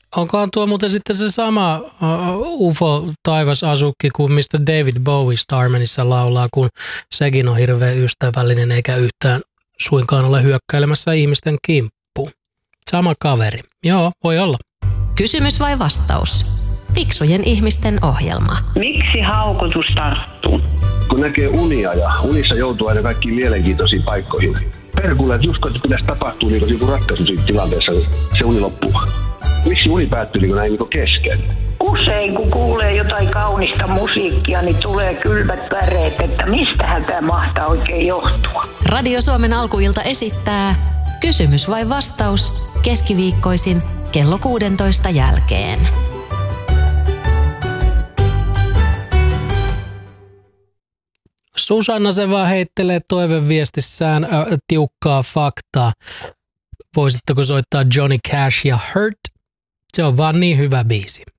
Onkohan tuo muuten sitten se sama UFO-taivasasukki kuin mistä David Bowie Starmanissa laulaa, kun sekin on hirveän ystävällinen eikä yhtään suinkaan ole hyökkäilemässä ihmisten kimppuun. Sama kaveri. Joo, voi olla. Kysymys vai vastaus? Fiksujen ihmisten ohjelma. Miksi haukotus tarttuu? Kun näkee unia ja unissa joutuu aina kaikkiin mielenkiintoisiin paikkoihin. Perkulle, että just että pitäisi tapahtua niin joku ratkaisu siinä tilanteessa, se uni loppuu. Miksi uni päättyy niin näin niin kesken? Usein kun kuulee jotain kaunista musiikkia, niin tulee kylmät väreet, että mistähän tämä mahtaa oikein johtua. Radio Suomen alkuilta esittää Kysymys vai vastaus keskiviikkoisin kello 16 jälkeen. Susanna se vaan heittelee toiveviestissään tiukkaa faktaa. Voisitteko soittaa Johnny Cash ja Hurt? Se on vaan niin hyvä biisi.